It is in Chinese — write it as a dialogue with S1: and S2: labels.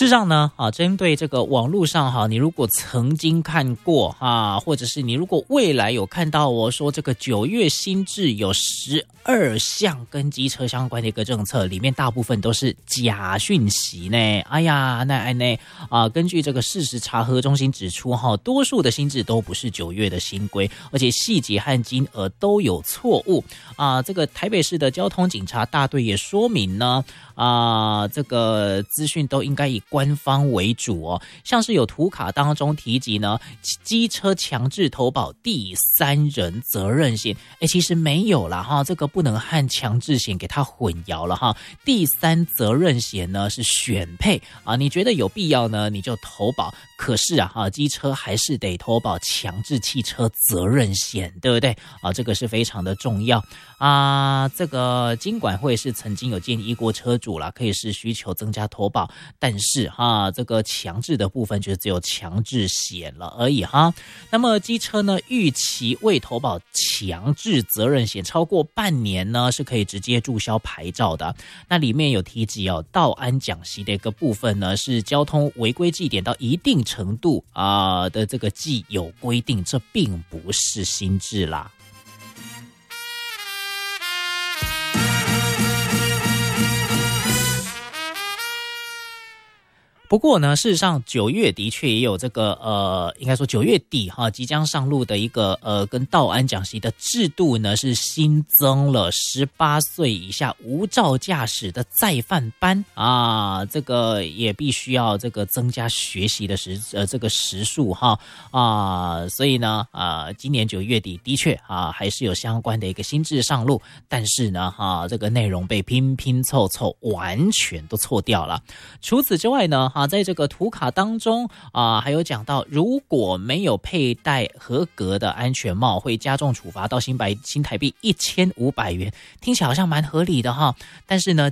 S1: 事实上呢，针对这个网络上你如果曾经看过或者是你如果未来有看到我说这个9月新制有12项跟机车相关的一个政策，里面大部分都是假讯息呢。哎呀，根据这个事实查核中心指出多数的新制都不是9月的新规，而且细节和金额都有错误这个台北市的交通警察大队也说明呢这个资讯都应该以官方为主像是有图卡当中提及呢，机车强制投保第三人责任险，其实没有啦这个不能和强制险给它混淆了第三责任险呢是选配你觉得有必要呢你就投保，可是机车还是得投保强制汽车责任险，对不对这个是非常的重要这个金管会是曾经有建议过车主啦，可以是需求增加投保，但是这个强制的部分就只有强制险了而已那么机车呢，逾期未投保强制责任险超过半年呢，是可以直接注销牌照的。那里面有提及道安讲习的一个部分呢，是交通违规记点到一定程度的这个既有规定，这并不是新制啦。不过呢，事实上9月的确也有这个应该说9月底即将上路的一个跟道安讲习的制度呢，是新增了18岁以下无照驾驶的再犯班这个也必须要这个增加学习的这个时数所以呢今年9月底的确还是有相关的一个新制上路，但是呢这个内容被拼拼凑凑完全都错掉了。除此之外呢在这个图卡当中还有讲到，如果没有佩戴合格的安全帽，会加重处罚到新台币1500元，听起来好像蛮合理的但是呢，